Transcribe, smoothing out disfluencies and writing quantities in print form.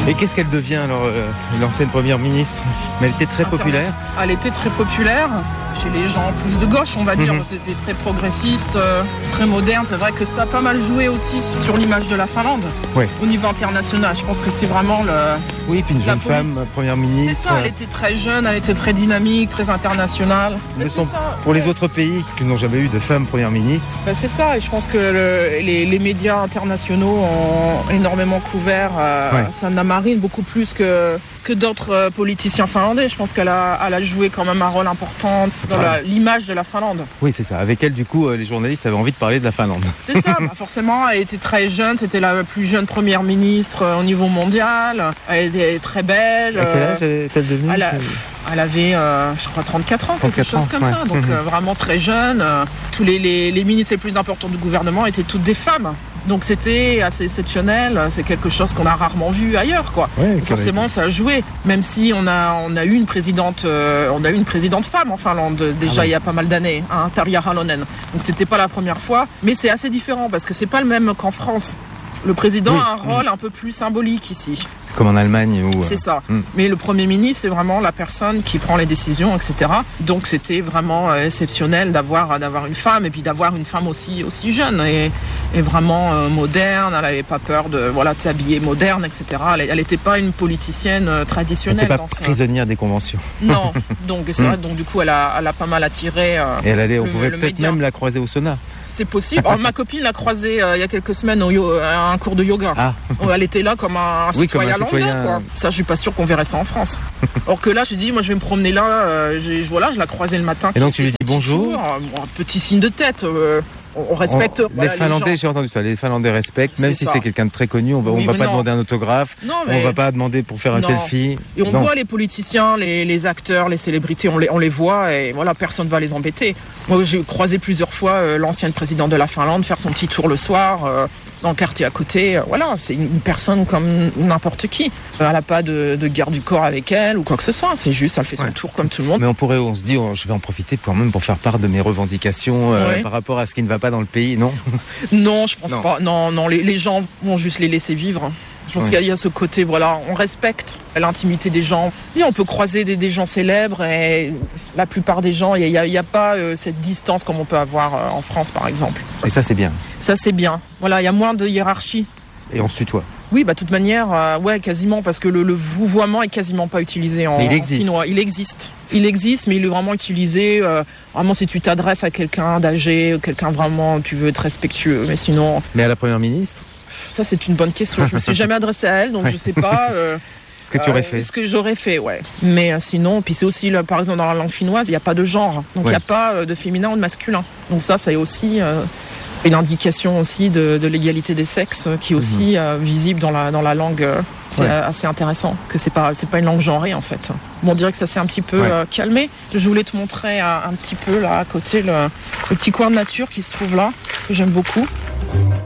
Et qu'est-ce qu'elle devient alors, l'ancienne première ministre? Mais elle était très populaire. Elle était très populaire chez les gens plus de gauche, on va dire. C'était très progressiste, très moderne. C'est vrai que ça a pas mal joué aussi sur l'image de la Finlande au niveau international. Je pense que c'est vraiment le... Oui, puis une jeune femme, première ministre. C'est ça, elle était très jeune, elle était très dynamique, très internationale. Pour les autres pays qui n'ont jamais eu de femme première ministre. C'est ça, et je pense que les médias internationaux ont énormément couvert Sanna Marin, beaucoup plus que d'autres politiciens finlandais. Je pense qu'elle a joué quand même un rôle important dans l'image de la Finlande. Oui, c'est ça. Avec elle, du coup, les journalistes avaient envie de parler de la Finlande. C'est ça. Forcément, elle était très jeune. C'était la plus jeune première ministre au niveau mondial. Elle était très belle. À quel âge est-elle devenue? Elle avait, je crois, 34 ans, quelque chose comme ça. Donc, vraiment très jeune. Tous les ministres les plus importants du gouvernement étaient toutes des femmes. Donc c'était assez exceptionnel, c'est quelque chose qu'on a rarement vu ailleurs, quoi. Ouais, forcément, ça a joué. Même si on a eu une présidente femme en Finlande déjà il y a pas mal d'années, Tarja Halonen. Donc c'était pas la première fois, mais c'est assez différent parce que c'est pas le même qu'en France. Le président a un rôle un peu plus symbolique ici. C'est comme en Allemagne où... C'est ça. Mais le Premier ministre, c'est vraiment la personne qui prend les décisions, etc. Donc c'était vraiment exceptionnel d'avoir une femme et puis d'avoir une femme aussi jeune et vraiment moderne. Elle n'avait pas peur de s'habiller moderne, etc. Elle n'était pas une politicienne traditionnelle. Elle n'était pas prisonnière des conventions. Non. Donc c'est vrai. Donc du coup, elle a pas mal attiré. Et on pouvait peut-être même la croiser au sauna. C'est possible. Alors, ma copine l'a croisée il y a quelques semaines à un cours de yoga. Elle était là comme un citoyen lambda, quoi. Ça, je suis pas sûre qu'on verrait ça en France. Or que là, je dis, moi, je vais me promener là. Je la croisais le matin. Et donc, tu lui dis bonjour. Un petit signe de tête. On respecte. Les Finlandais, j'ai entendu ça. Les Finlandais respectent, même si c'est quelqu'un de très connu. On va pas demander un autographe. On va pas demander pour faire un selfie. Et on voit les politiciens, les acteurs, les célébrités, on les voit et voilà, personne va les embêter. Moi, j'ai croisé plusieurs fois l'ancienne présidente de la Finlande faire son petit tour le soir dans le quartier à côté. Voilà, c'est une personne comme n'importe qui. Elle n'a pas de garde du corps avec elle ou quoi que ce soit. C'est juste, elle fait son tour comme tout le monde. Mais on se dit, je vais en profiter quand même pour faire part de mes revendications par rapport à ce qui ne va pas dans le pays, non? Non, je pense pas. Non, les gens vont juste les laisser vivre. Je pense qu'il y a ce côté, on respecte l'intimité des gens. Et on peut croiser des gens célèbres et la plupart des gens, il n'y a pas cette distance comme on peut avoir en France, par exemple. Et ça, c'est bien. Ça, c'est bien. Voilà, il y a moins de hiérarchie. Et on se tutoie. Oui, de toute manière, quasiment, parce que le vouvoiement est quasiment pas utilisé en finnois. Il existe, mais il est vraiment utilisé, vraiment si tu t'adresses à quelqu'un d'âgé, quelqu'un vraiment, tu veux être respectueux, mais sinon... Mais à la première ministre? Ça, c'est une bonne question. Je me suis jamais adressée à elle, donc je sais pas... ce que tu aurais fait. Ce que j'aurais fait, ouais. Mais sinon, puis c'est aussi, par exemple, dans la langue finnoise, il n'y a pas de genre. Donc il n'y a pas de féminin ou de masculin. Donc ça, c'est aussi... une indication aussi de l'égalité des sexes qui est aussi visible dans la langue. C'est assez intéressant que c'est pas une langue genrée en fait. Bon, on dirait que ça s'est un petit peu calmé. Je voulais te montrer un petit peu là à côté le petit coin de nature qui se trouve là, que j'aime beaucoup.